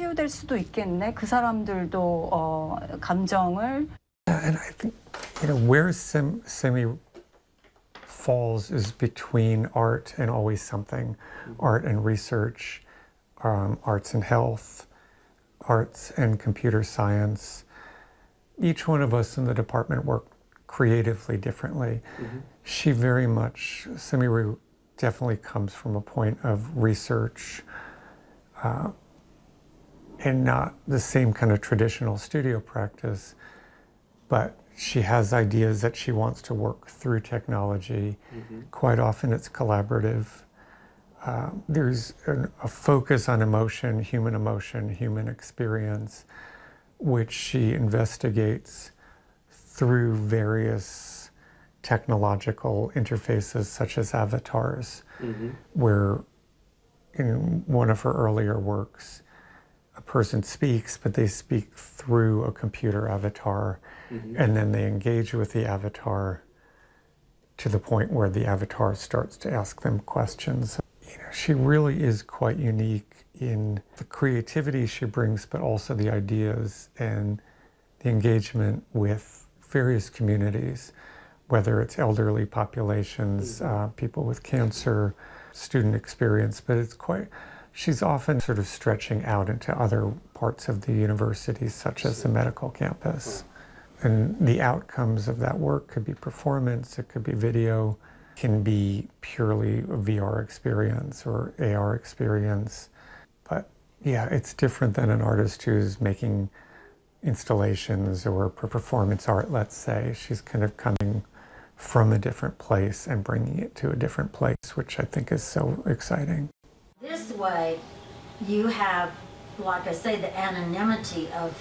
치유될 수도 있겠네. 그 사람들도 감정을. And I think, where Simi falls is between art and always something, art and research, arts and health, arts and computer science. Each one of us in the department work creatively differently. She very much, Simi definitely comes from a point of research and not the same kind of traditional studio practice, but she has ideas that she wants to work through technology. Quite often it's collaborative. There's a focus on emotion, human experience, which she investigates through various technological interfaces such as avatars, where in one of her earlier works, a person speaks, but they speak through a computer avatar, and then they engage with the avatar to the point where the avatar starts to ask them questions. She really is quite unique in the creativity she brings, but also the ideas and the engagement with various communities, whether it's elderly populations, people with cancer, student experience, but she's often sort of stretching out into other parts of the university, such as the medical campus. And the outcomes of that work could be performance, it could be video, can be purely a VR experience or AR experience. But yeah, it's different than an artist who's making installations or performance art, let's say. She's kind of coming from a different place and bringing it to a different place, which I think is so exciting. This way, you have, like I say, the anonymity of.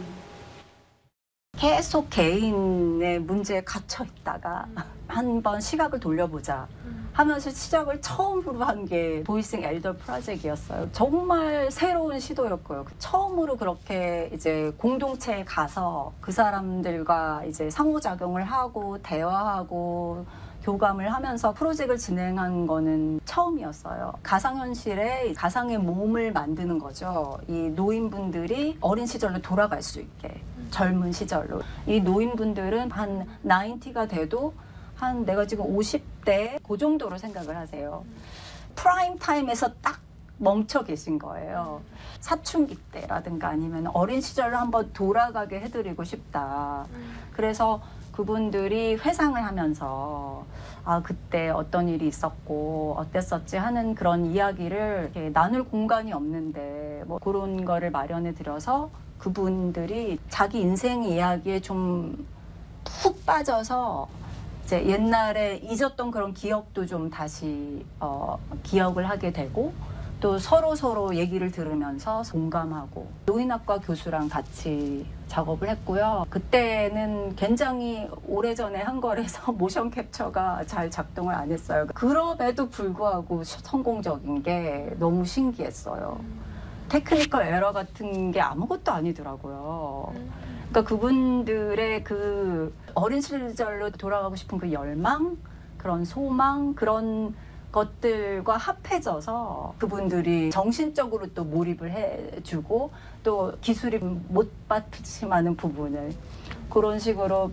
계속 개인의 문제에 갇혀 있다가 한번 시각을 돌려보자 하면서 시작을 처음으로 한 게 보이싱 엘더 프로젝트였어요. 정말 새로운 시도였고요. 처음으로 그렇게 이제 공동체에 가서 그 사람들과 이제 상호작용을 하고 대화하고 교감을 하면서 프로젝트를 진행한 거는 처음이었어요. 가상현실에 가상의 몸을 만드는 거죠. 이 노인분들이 어린 시절로 돌아갈 수 있게, 젊은 시절로. 이 노인분들은 한 90가 돼도 한 내가 지금 50대 그 정도로 생각을 하세요. 프라임 타임에서 딱 멈춰 계신 거예요. 사춘기 때라든가 아니면 어린 시절로 한번 돌아가게 해드리고 싶다. 그래서 그분들이 회상을 하면서 아 그때 어떤 일이 있었고 어땠었지 하는 그런 이야기를 이렇게 나눌 공간이 없는데 뭐 그런 거를 마련해 드려서 그분들이 자기 인생 이야기에 좀 푹 빠져서 이제 옛날에 잊었던 그런 기억도 좀 다시 기억을 하게 되고 또 서로 얘기를 들으면서 공감하고 노인학과 교수랑 같이 작업을 했고요. 그때는 굉장히 오래전에 한 거라서 모션 캡처가 잘 작동을 안 했어요. 그럼에도 불구하고 성공적인 게 너무 신기했어요. 테크니컬 에러 같은 게 아무것도 아니더라고요. 그러니까 그분들의 그 어린 시절로 돌아가고 싶은 그 열망, 그런 소망, 그런 것들과 합해져서 그분들이 정신적으로 또 몰입을 해주고 또 기술이 못 받침하는 부분을 그런 식으로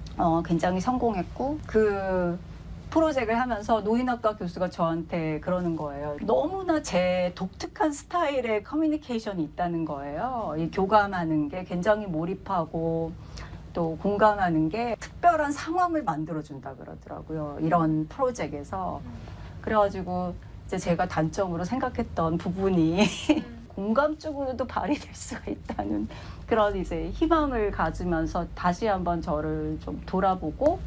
굉장히 성공했고 그 프로젝트를 하면서 노인학과 교수가 저한테 그러는 거예요. 너무나 제 독특한 스타일의 커뮤니케이션이 있다는 거예요. 이 교감하는 게 굉장히 몰입하고 또 공감하는 게 특별한 상황을 만들어준다 그러더라고요. 이런 프로젝트에서. 그래가지고 이제 제가 단점으로 생각했던 부분이 공감 쪽으로도 발휘될 수가 있다는 그런 이제 희망을 가지면서 다시 한번 저를 좀 돌아보고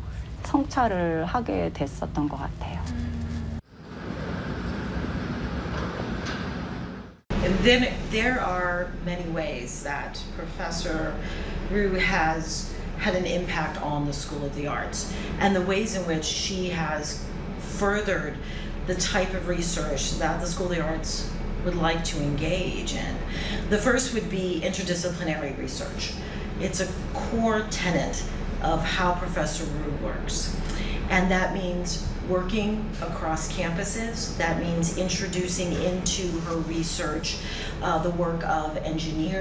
성찰을 하게 됐었던 것 같아요. And then there are many ways that Professor Rue has had an impact on the School of the Arts and the ways in which she has furthered the type of research that the School of the Arts would like to engage in. The first would be interdisciplinary research. It's a core tenet of how Professor Rue works. And that means working across campuses. That means introducing into her research the work of engineers.